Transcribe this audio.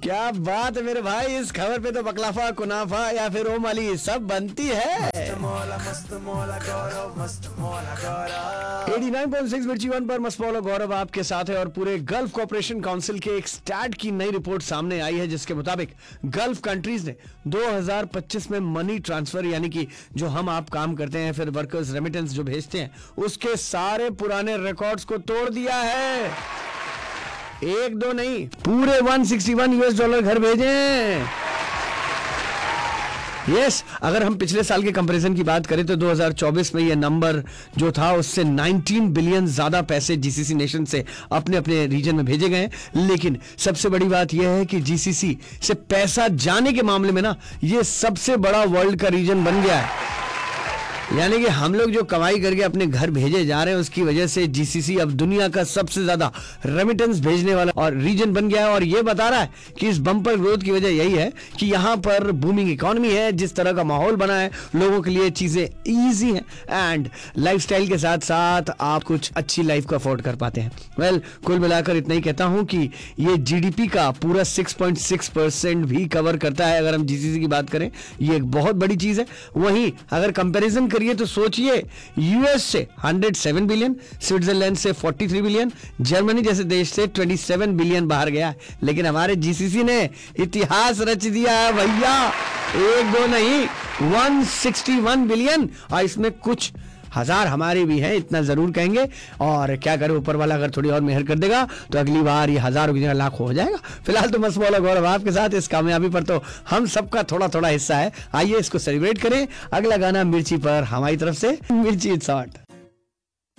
क्या बात है मेरे भाई, इस खबर पे तो बकलाफा, कुनाफा या फिर ओम अली सब बनती है। 89.6 मिर्ची वन पर मस्मौला गौरव आपके साथ है और पूरे गल्फ कॉर्पोरेशन काउंसिल के एक स्टैट की नई रिपोर्ट सामने आई है, जिसके मुताबिक गल्फ कंट्रीज ने 2025 में मनी ट्रांसफर यानी कि जो हम आप काम करते हैं फिर वर्कर्स रेमिटेंस जो भेजते हैं उसके सारे पुराने रिकॉर्ड्स को तोड़ दिया है। एक दो नहीं, पूरे 161 यूएस डॉलर घर भेजे। यस, अगर हम पिछले साल के कंपैरिजन की बात करें तो 2024 में ये नंबर जो था उससे 19 बिलियन ज्यादा पैसे जीसीसी नेशन से अपने अपने रीजन में भेजे गए। लेकिन सबसे बड़ी बात यह है कि जीसीसी से पैसा जाने के मामले में ना ये सबसे बड़ा वर्ल्ड का रीजन बन गया है। यानी कि हम लोग जो कमाई करके अपने घर भेजे जा रहे हैं उसकी वजह से जीसीसी अब दुनिया का सबसे ज्यादा रेमिटेंस भेजने वाला और रीजन बन गया है। और ये बता रहा है कि इस बम्पर ग्रोथ की वजह यही है कि यहाँ पर बूमिंग इकोनॉमी है, जिस तरह का माहौल बना है लोगों के लिए चीजें इजी हैं एंड लाइफस्टाइल के साथ साथ आप कुछ अच्छी लाइफ को अफोर्ड कर पाते हैं। वेल, कुल मिलाकर इतना ही कहता हूं कि ये जीडीपी का पूरा 6.6% भी कवर करता है। अगर हम जीसीसी की बात करें ये एक बहुत बड़ी चीज है। वहीं अगर कंपैरिजन ये तो सोचिए, यूएस से 107 बिलियन, स्विट्जरलैंड से 43 बिलियन, जर्मनी जैसे देश से 27 बिलियन बाहर गया, लेकिन हमारे जीसीसी ने इतिहास रच दिया है भैया। एक दो नहीं, 161 बिलियन, और इसमें कुछ हजार हमारे भी हैं, इतना जरूर कहेंगे। और क्या करें, ऊपर वाला अगर थोड़ी और मेहर कर देगा तो अगली बार ये हजारों की जगह लाखों हो जाएगा। फिलहाल तो मस्मौला गौरव आपके साथ, इस कामयाबी पर तो हम सबका थोड़ा थोड़ा हिस्सा है। आइए इसको सेलिब्रेट करें। अगला गाना मिर्ची पर हमारी तरफ से, मिर्ची इट्स हॉट।